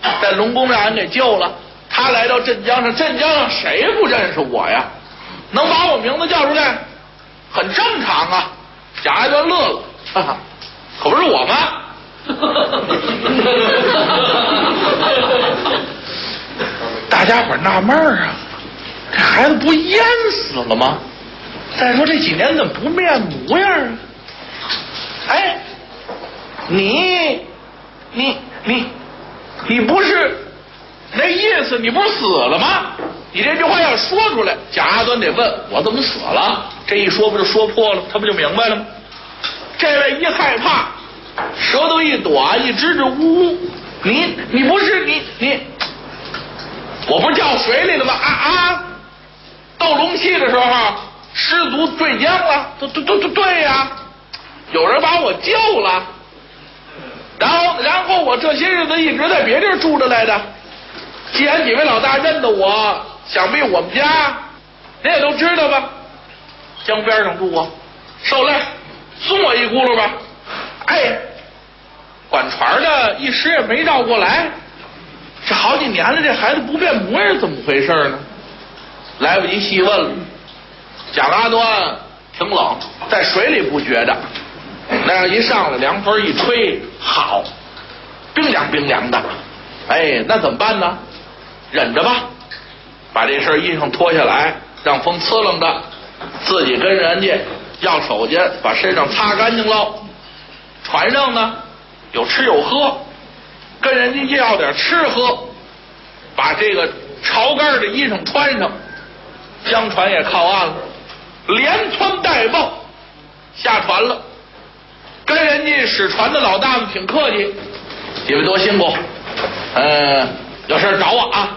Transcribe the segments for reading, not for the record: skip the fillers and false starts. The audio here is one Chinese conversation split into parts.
在龙宫让人给救了。他来到镇江上，镇江上谁不认识我呀？能把我名字叫出来，很正常啊。贾爱德乐了，哈哈，可不是我吗？大家伙纳闷啊，这孩子不淹死了吗？再说这几年怎么不面模样啊？哎，你不是那意思，你不是死了吗？你这句话要说出来，贾阿端得问我怎么死了。这一说不就说破了，他不就明白了吗？这位一害怕，舌头一躲，一支支吾吾。你不是你，我不是掉水里了吗？斗龙戏的时候失足坠江了，对呀，有人把我救了。然后我这些日子一直在别地儿住着来的。既然几位老大认得我，想必我们家您也都知道吧？江边上住啊，受累，送我一轱辘吧。哎，管船的一时也没绕过来，这好几年了，这孩子不变模样，怎么回事呢？来不及细问了。贾阿端挺冷，在水里不觉着，那样一上来，凉风一吹，好，冰凉冰凉的。哎，那怎么办呢？忍着吧，把这身衣裳脱下来，让风呲楞着，自己跟人家要手去，把身上擦干净喽。船上呢有吃有喝，跟人家要点吃喝，把这个潮干的衣裳穿上。江船也靠岸了，连穿带抱下船了，跟人家使船的老大们挺客气，几位多辛苦，有事找我啊。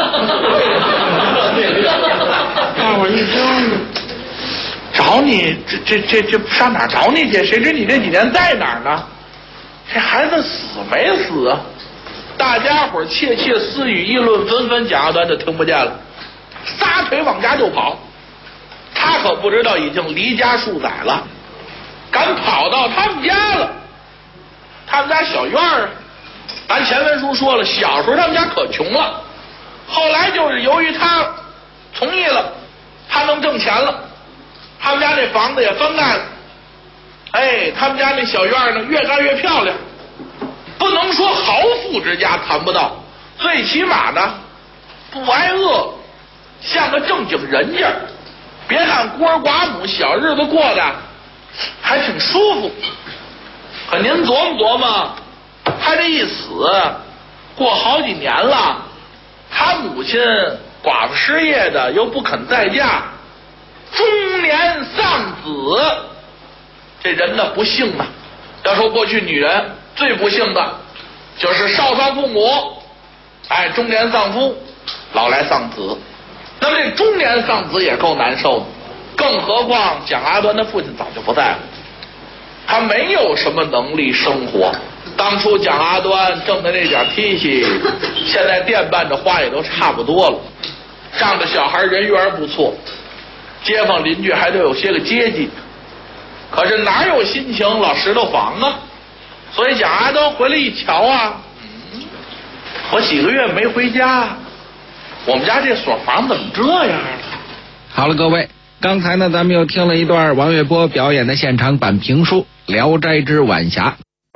大伙一听，找你这上哪找你去？谁知你这几年在哪儿呢？这孩子死没死啊？大家伙窃窃私语，议论纷纷，贾阿端就听不见了，撒腿往家就跑。他可不知道已经离家数载了，敢跑到他们家了。他们家小院儿，咱前文书说了，小时候他们家可穷了，后来就是由于他从艺了，他能挣钱了，他们家那房子也翻盖了。哎，他们家那小院呢，越盖越漂亮，不能说豪富之家谈不到，最起码呢不挨饿，像个正经人家。别看孤儿寡母，小日子过得还挺舒服。可您琢磨琢磨，他这一死过好几年了，他母亲寡妇失业的，又不肯再嫁，中年丧子，这人呢不幸啊。要说过去女人最不幸的就是少丧父母，中年丧夫，老来丧子。那么这中年丧子也够难受的，更何况蒋阿端的父亲早就不在了，他没有什么能力生活。当初蒋阿端挣的那点坯息，现在店办着花也都差不多了。仗着小孩人缘不错，街坊邻居还都有些个接济，可是哪有心情老石头房啊？所以蒋阿端回来一瞧啊，我几个月没回家，我们家这所房怎么这样了？ 好了，各位，刚才呢咱们又听了一段王月波表演的现场版评书《聊斋之晚霞》。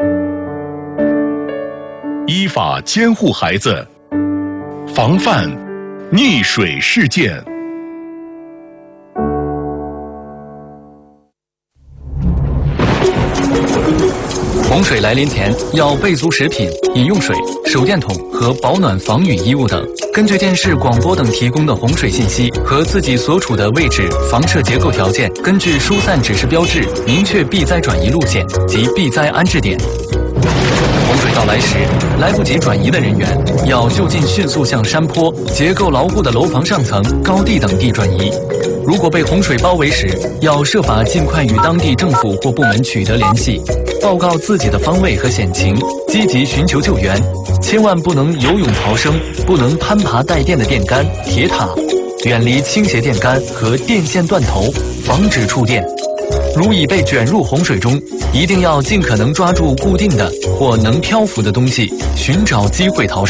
依法监护孩子，防范溺水事件。 洪水来临前要备足食品、饮用水、手电筒和保暖防雨衣物等。根据电视、广播等提供的洪水信息和自己所处的位置、房舍结构条件，根据疏散指示标志明确避灾转移路线及避灾安置点。洪水到来时，来不及转移的人员要就近迅速向山坡、结构牢固的楼房上层、高地等地转移。如果被洪水包围时，要设法尽快与当地政府或部门取得联系，报告自己的方位和险情，积极寻求救援。千万不能游泳逃生，不能攀爬带电的电杆、铁塔，远离倾斜电杆和电线断头，防止触电。如已被卷入洪水中，一定要尽可能抓住固定的或能漂浮的东西，寻找机会逃生。